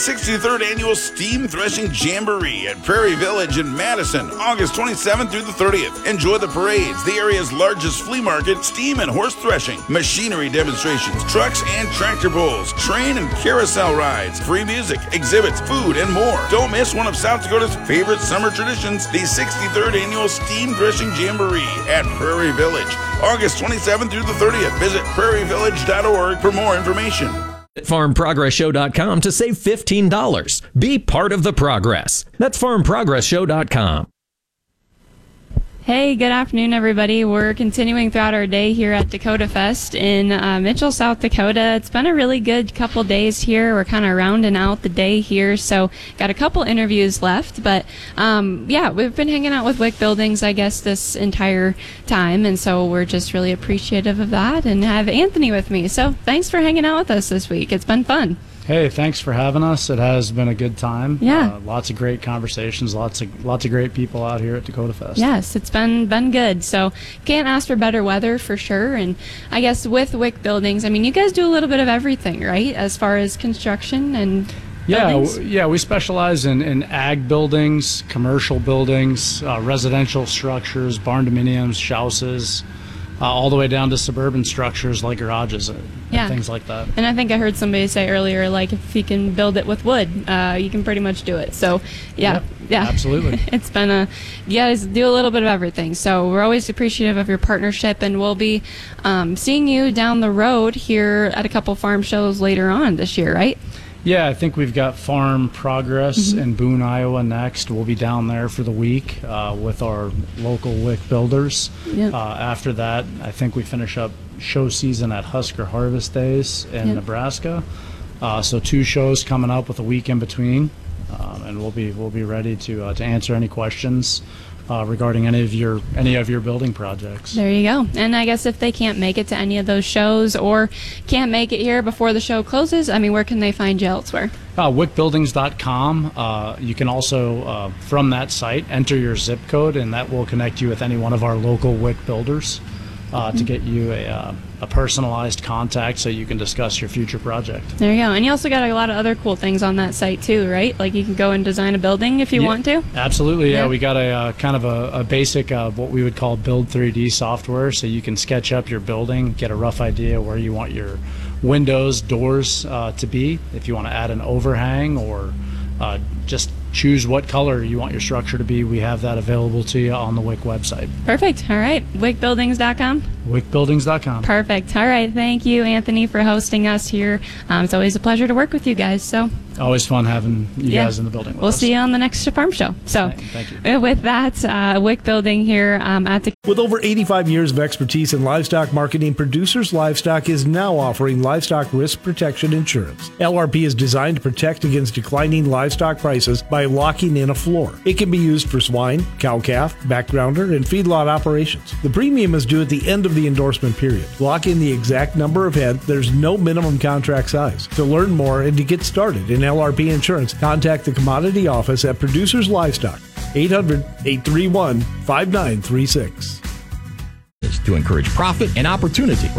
63rd Annual Steam Threshing Jamboree at Prairie Village in Madison, August 27th through the 30th. Enjoy the parades, the area's largest flea market, steam and horse threshing, machinery demonstrations, trucks and tractor pulls, train and carousel rides, free music, exhibits, food, and more. Don't miss one of South Dakota's favorite summer traditions, the 63rd Annual Steam Threshing Jamboree at Prairie Village, August 27th through the 30th. Visit prairievillage.org for more information. FarmProgressShow.com to save $15. Be part of the progress. That's FarmProgressShow.com. Hey, good afternoon, everybody. We're continuing throughout our day here at Dakota Fest in Mitchell, South Dakota. It's been a really good couple days here. We're kind of rounding out the day here, so got a couple interviews left. But, yeah, we've been hanging out with WIC Buildings, I guess, this entire time, and so we're just really appreciative of that and have Anthony with me. So thanks for hanging out with us this week. It's been fun. Hey, thanks for having us. It has been a good time. Yeah. Lots of great conversations, lots of great people out here at Dakota Fest. Yes, it's been good. So can't ask for better weather for sure. And I guess with WIC Buildings, I mean, you guys do a little bit of everything, right? As far as construction and buildings? Yeah, we specialize in ag buildings, commercial buildings, residential structures, barn dominiums, houses, all the way down to suburban structures like garages and things like that. And I think I heard somebody say earlier, like, if you can build it with wood, you can pretty much do it. So, yeah. Absolutely. It's been you guys do a little bit of everything. So we're always appreciative of your partnership, and we'll be seeing you down the road here at a couple farm shows later on this year, right? Yeah, I think we've got Farm Progress in Boone, Iowa next. We'll be down there for the week with our local WIC builders. Yep. After that, I think we finish up show season at Husker Harvest Days in Nebraska. So 2 shows coming up with a week in between, and we'll be ready to answer any questions regarding any of your building projects. There you go. And I guess if they can't make it to any of those shows or can't make it here before the show closes, I mean, where can they find you elsewhere? WICbuildings.com. You can also, from that site, enter your zip code, and that will connect you with any one of our local WIC builders to get you a personalized contact so you can discuss your future project. There you go. And you also got a lot of other cool things on that site too, right? Like you can go and design a building if you want to. Absolutely. Yeah, we got a kind of a basic what we would call Build 3D software, so you can sketch up your building, get a rough idea where you want your windows, doors to be, if you want to add an overhang or just choose what color you want your structure to be. We have that available to you on the WIC website. Perfect. All right. WICbuildings.com? WICbuildings.com. Perfect. All right. Thank you, Anthony, for hosting us here. It's always a pleasure to work with you guys. So always fun having you guys in the building with We'll us. see you on the next farm show. So thank you. With that, WIC Building here at the... With over 85 years of expertise in livestock marketing, Producers Livestock is now offering livestock risk protection insurance. LRP is designed to protect against declining livestock prices by locking in a floor. It can be used for swine, cow-calf, backgrounder, and feedlot operations. The premium is due at the end of the endorsement period. Lock in the exact number of head. There's no minimum contract size. To learn more and to get started in LRP insurance, contact the Commodity Office at Producers Livestock, 800-831-5936. To encourage profit and opportunity.